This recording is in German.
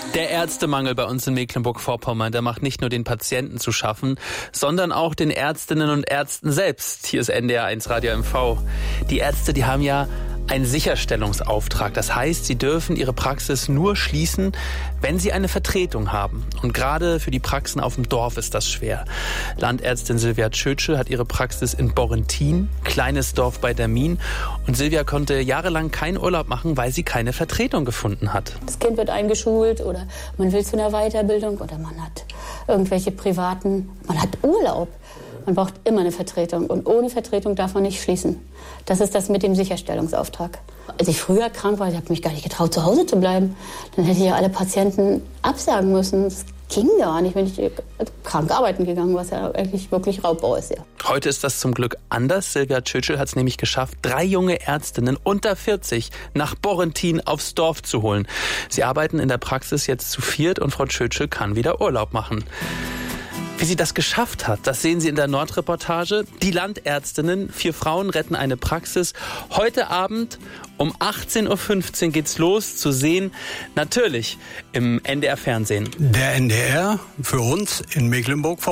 Der Ärztemangel bei uns in Mecklenburg-Vorpommern, der macht nicht nur den Patienten zu schaffen, sondern auch den Ärztinnen und Ärzten selbst. Hier ist NDR1 Radio MV. Die Ärzte, die haben ja einen Sicherstellungsauftrag. Das heißt, sie dürfen ihre Praxis nur schließen, wenn sie eine Vertretung haben. Und gerade für die Praxen auf dem Dorf ist das schwer. Landärztin Silvia Tschötschel hat ihre Praxis in Borrentin, kleines Dorf bei Dermin. Und Silvia konnte jahrelang keinen Urlaub machen, weil sie keine Vertretung gefunden hat. Das Kind wird eingeschult oder man will zu einer Weiterbildung oder man hat irgendwelche privaten, man hat Urlaub. Man braucht immer eine Vertretung und ohne Vertretung darf man nicht schließen. Das ist das mit dem Sicherstellungsauftrag. Als ich früher krank war, ich habe mich gar nicht getraut, zu Hause zu bleiben. Dann hätte ich ja alle Patienten absagen müssen. Das ging gar nicht, wenn ich krank arbeiten gegangen, was ja eigentlich wirklich Raubbau ist. Ja. Heute ist das zum Glück anders. Silvia Tschötschel hat es nämlich geschafft, 3 junge Ärztinnen unter 40 nach Borrentin aufs Dorf zu holen. Sie arbeiten in der Praxis jetzt zu 4 und Frau Tschötschel kann wieder Urlaub machen. Wie sie das geschafft hat, das sehen Sie in der Nordreportage. Die 4 Frauen retten eine Praxis. Heute Abend um 18.15 Uhr geht's los, zu sehen natürlich im NDR-Fernsehen. Der NDR für uns in Mecklenburg-Vorpommern.